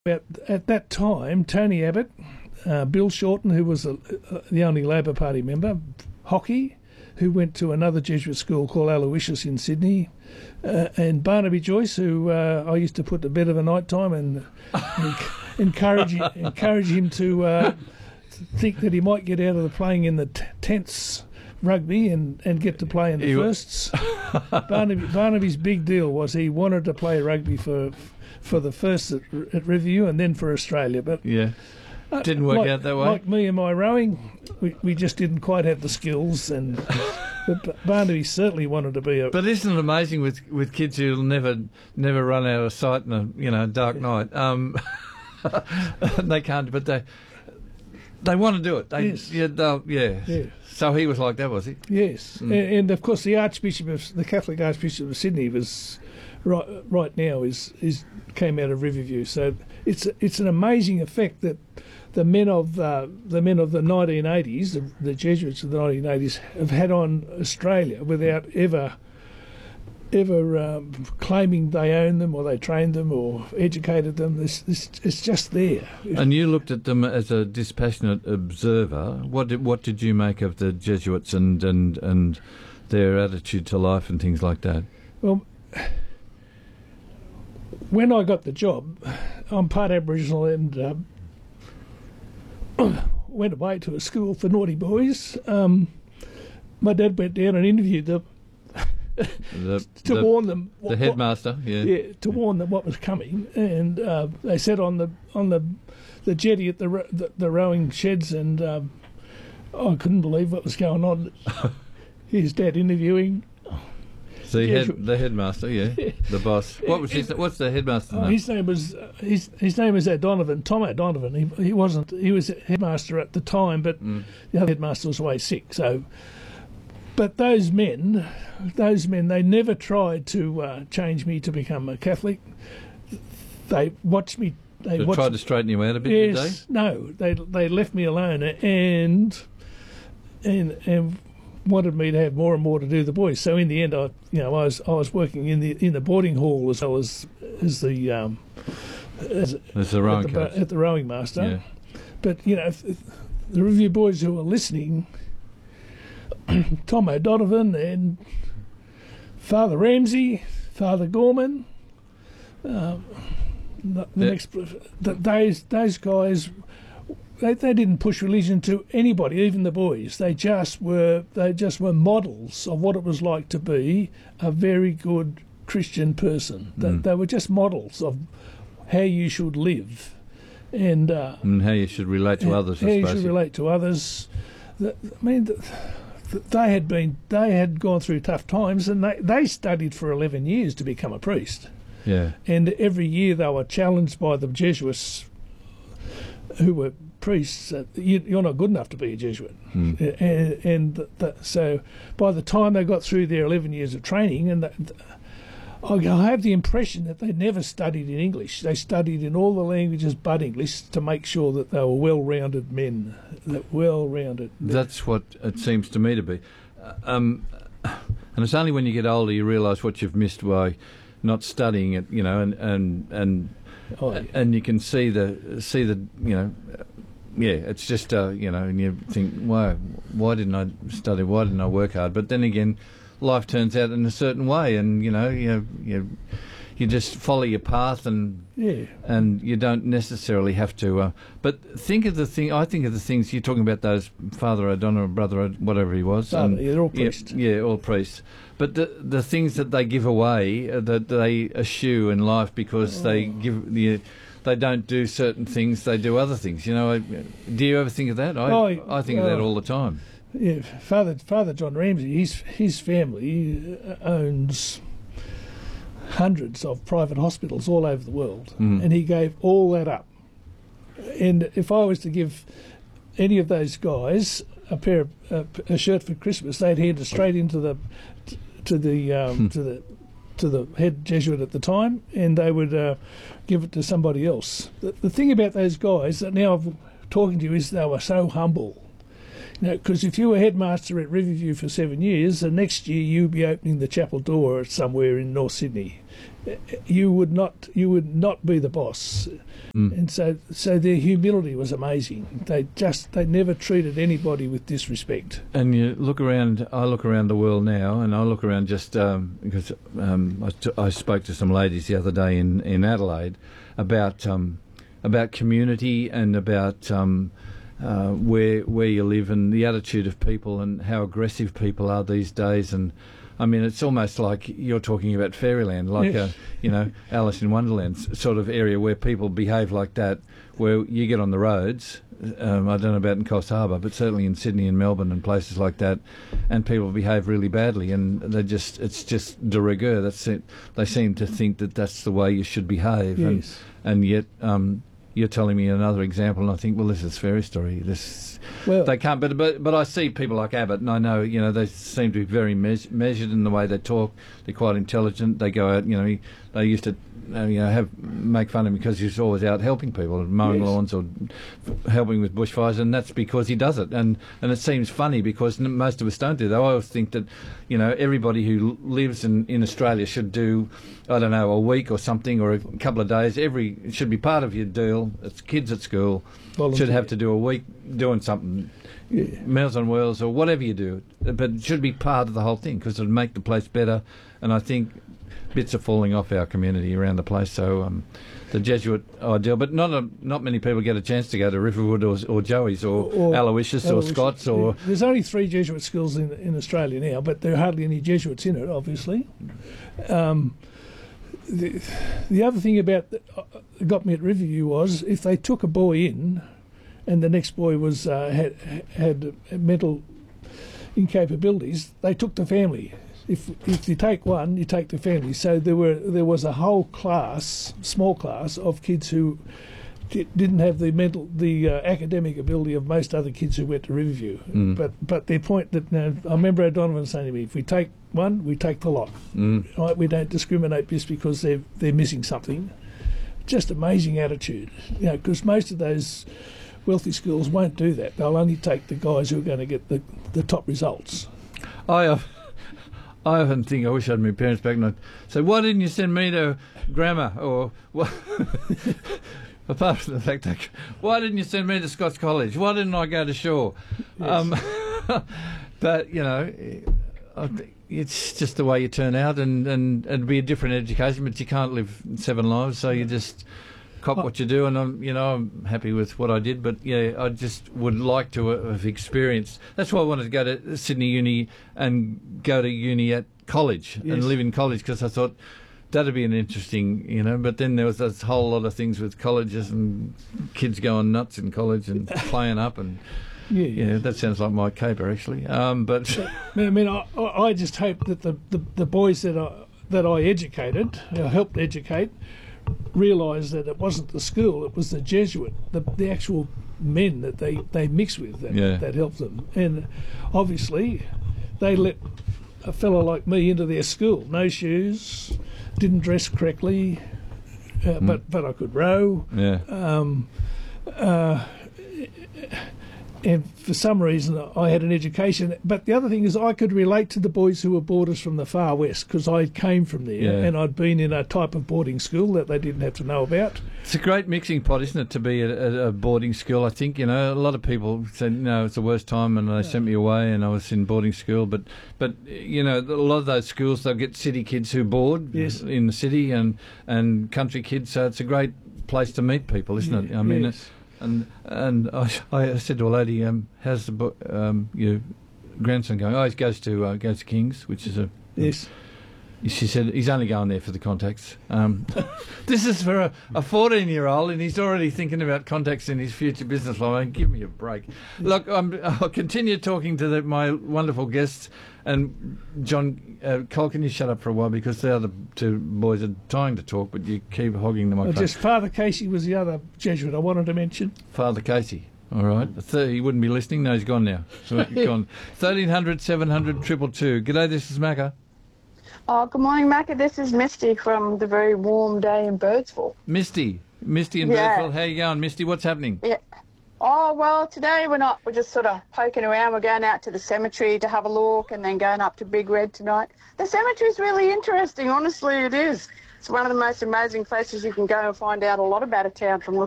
At that time, Tony Abbott, Bill Shorten, who was the only Labor Party member, Hockey, who went to another Jesuit school called Aloysius in Sydney, and Barnaby Joyce, who I used to put to bed of a night time and encourage him to think that he might get out of the playing in the tents rugby and get to play in the firsts. Barnaby's big deal was he wanted to play rugby for the first at Riverview and then for Australia, but didn't work out that way. Like me and my rowing, we just didn't quite have the skills, but Barnaby certainly wanted to be a. But isn't it amazing with kids who'll never run out of sight in a dark night? They can't, but they want to do it. Yes. So he was like that, was he? Yes, and of course the Catholic Archbishop of Sydney was right now came out of Riverview. So it's an amazing effect that the men of the 1980s, the Jesuits of the 1980s, have had on Australia without ever claiming they own them or they trained them or educated them. It's just there. And you looked at them as a dispassionate observer. What did you make of the Jesuits and their attitude to life and things like that? Well, when I got the job, I'm part Aboriginal and went away to a school for naughty boys. My dad went down and interviewed them to warn them. The headmaster, to warn them what was coming. And they sat on the jetty at the rowing sheds, and I couldn't believe what was going on. His dad interviewing. The headmaster, the boss. What's the headmaster's name? His name was O'Donovan, Tom O'Donovan. He was headmaster at the time, but the other headmaster was away sick. So, but those men, they never tried to change me to become a Catholic. They watched me. They tried to straighten you out a bit. Yes, no, they left me alone and wanted me to have more and more to do with the boys. So in the end, I was working in the boarding hall as well as the rowing coach at the rowing master. Yeah. But if the Review boys who are listening, Tom O'Donovan and Father Ramsey, Father Gorman, those guys. They didn't push religion to anybody, even the boys. They just were models of what it was like to be a very good Christian person. They were just models of how you should live, and how you should relate to others. How you should relate to others. I mean, they had gone through tough times, and they studied for 11 years to become a priest. Yeah. And every year they were challenged by the Jesuits, who were priests. You're not good enough to be a Jesuit. So by the time they got through their 11 years of training, and I have the impression that they never studied in English. They studied in all the languages but English to make sure that they were well-rounded men. That's what it seems to me to be. And it's only when you get older you realise what you've missed by not studying it, and you can see the it's just and you think, why didn't I study? Why didn't I work hard? But then again, life turns out in a certain way, and you just follow your path, and you don't necessarily have to. But I think of the things you're talking about. Those Father O'Donovan, Brother, whatever he was. They're all priests. Yeah, all priests. But the things that they give away, that they eschew in life because they don't do certain things, they do other things. Do you ever think of that? I think of that all the time. Yeah, Father John Ramsey, his family owns hundreds of private hospitals all over the world, and he gave all that up. And if I was to give any of those guys a shirt for Christmas, they'd hand it straight into the head Jesuit at the time, and they would give it to somebody else. The thing about those guys that now I'm talking to you is they were so humble. Because if you were headmaster at Riverview for 7 years, the next year you'd be opening the chapel door somewhere in North Sydney. You would not be the boss. And so their humility was amazing. They never treated anybody with disrespect. And you look around. I look around the world now, and I look around just because I spoke to some ladies the other day in Adelaide about community and about where you live and the attitude of people and how aggressive people are these days. And I mean, it's almost like you're talking about fairyland, like Yes. Alice in Wonderland sort of area where people behave like that, where you get on the roads. I don't know about in Coffs Harbour, but certainly in Sydney and Melbourne and places like that, and people behave really badly, and it's just de rigueur. That's it. They seem to think that that's the way you should behave, Yes. and yet you're telling me another example, and I think, well, this is fairy story. They can't. But I see people like Abbott, and I know they seem to be very measured in the way they talk. They're quite intelligent. They go out. They used to make fun of him because he's always out helping people, mowing Yes. lawns or helping with bushfires, and that's because he does it. And it seems funny because most of us don't do that. I always think that everybody who lives in Australia should do, I don't know, a week or something or a couple of days. It should be part of your deal. It's kids at school Volunteer. should have to do a week doing something. Yeah. Meals on Wheels or whatever you do, but it should be part of the whole thing because it'll make the place better. And I think bits are falling off our community around the place. So the Jesuit ideal, but not many people get a chance to go to Riverwood or Joey's or Aloysius or Scott's or. There's only 3 Jesuit schools in Australia now, but there are hardly any Jesuits in it, obviously. The other thing that got me at Riverview was if they took a boy in, and the next boy was had mental incapabilities, they took the family. If you take one, you take the family. So there was a whole small class of kids who didn't have the academic ability of most other kids who went to Riverview. But their point that I remember O'Donovan saying to me, if we take one, we take the lot. Right? We don't discriminate just because they're missing something. Just amazing attitude, because most of those wealthy schools won't do that. They'll only take the guys who are going to get the top results. I often think I wish I had my parents back and I'd say, why didn't you send me to grammar? Or apart from the fact that, why didn't you send me to Scots College? Why didn't I go to Shaw? Yes. But I think it's just the way you turn out, and it'd be a different education, but you can't live 7 lives, so you just cop what you do, and I'm happy with what I did, but I just would like to have experienced. That's why I wanted to go to Sydney Uni and go to uni at college and live in college, because I thought that'd be an interesting, but then there was this whole lot of things with colleges and kids going nuts in college and playing up and. Yeah, that sounds like my caper actually. But I mean, I just hope that the boys that I educated, helped educate, realised that it wasn't the school, it was the Jesuit, the actual men that they mix with that helped them. And obviously, they let a fellow like me into their school. No shoes, didn't dress correctly, but I could row. Yeah. And for some reason, I had an education. But the other thing is I could relate to the boys who were boarders from the far west, because I came from there and I'd been in a type of boarding school that they didn't have to know about. It's a great mixing pot, isn't it, to be at a boarding school? I think, a lot of people say, no, it's the worst time, and they sent me away and I was in boarding school. But a lot of those schools, they'll get city kids who board in the city and country kids. So it's a great place to meet people, isn't it? I mean, And I said to a lady, how's your grandson going? Oh, he goes to King's, which is a... Yes. She said he's only going there for the contacts. This is for a 14-year-old, and he's already thinking about contacts in his future business life. I mean, give me a break. Look, I'll continue talking to my wonderful guests. And John, Cole, can you shut up for a while, because the other 2 boys are trying to talk, but you keep hogging the microphone. Just Father Casey was the other Jesuit I wanted to mention. Father Casey. All right. He wouldn't be listening. No, he's gone now. So he's gone. 1300 700 222. G'day, this is Macca. Oh, good morning, Macca. This is Misty from the very warm day in Birdsville. Misty in Birdsville. How you going, Misty? What's happening? Yeah. Oh, well, today we're not. We're just sort of poking around. We're going out to the cemetery to have a look and then going up to Big Red tonight. The cemetery's really interesting. Honestly, it is. It's one of the most amazing places you can go and find out a lot about a town from looking